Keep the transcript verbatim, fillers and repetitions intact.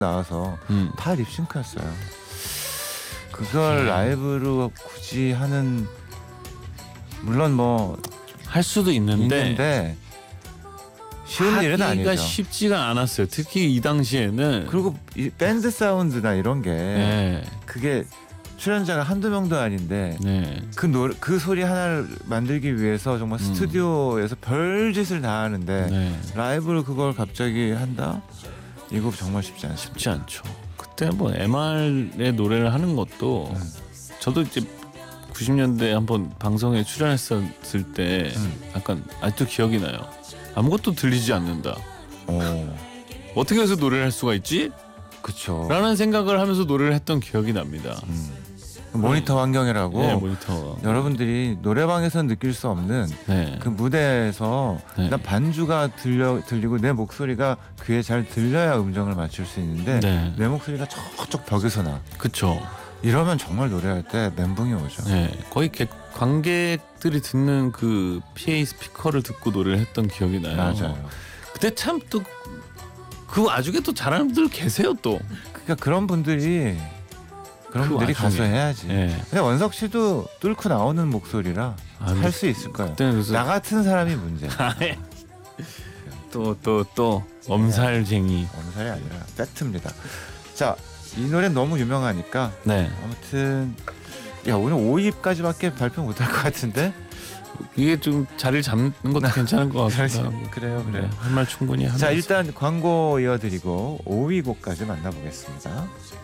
나와서 음. 다 립싱크였어요. 그걸 라이브로 굳이 하는 물론 뭐 할 수도 있는데, 있는데 쉬운 일은 하기가 아니죠. 쉽지가 않았어요. 특히 이 당시에는. 그리고 이 밴드 사운드나 이런 게 네. 그게 출연자가 한두 명도 아닌데 네. 그 노래 그 소리 하나를 만들기 위해서 정말 음. 스튜디오에서 별짓을 다 하는데 네. 라이브를 그걸 갑자기 한다? 이거 정말 쉽지 않습니다. 쉽지 않죠. 그때 뭐 엠알의 노래를 하는 것도 음. 저도 이제 구십 년대 한번 방송에 출연했었을 때 음. 약간 아직도 기억이 나요. 아무것도 들리지 않는다. 오, 어떻게 해서 노래를 할 수가 있지? 그쵸. 라는 생각을 하면서 노래를 했던 기억이 납니다. 음. 모니터 환경이라고 네, 모니터. 여러분들이 노래방에서 느낄 수 없는 네. 그 무대에서 네. 나 반주가 들려 들리고 내 목소리가 귀에 잘 들려야 음정을 맞출 수 있는데 네. 내 목소리가 저쪽 벽에서 나. 그쵸. 이러면 정말 노래할 때 멘붕이 오죠. 네. 거의 객, 관객들이 듣는 그 피에이 스피커를 듣고 노래를 했던 기억이 나요. 맞아요. 그때 참 또 그 와중에 또 잘하는 분들 계세요 또. 그러니까 그런 분들이 그런 그 분들이 와중에. 가수 해야지. 네. 근데 원석 씨도 뚫고 나오는 목소리라 아, 근데 할 수 있을 거예요. 그때는 그래서 나 같은 사람이 문제. 또 또 또 엄살쟁이. 어느 살이 아니라 팩트입니다. 자, 이 노래 너무 유명하니까 네. 아무튼 야 오늘 오 위까지밖에 발표 못할 것 같은데. 이게 좀 자리를 잡는 것도 괜찮은 것 같아요. 그래요, 그래요. 할 말 충분히 하면서. 자, 일단 광고 이어드리고 오 위 곡까지 만나보겠습니다.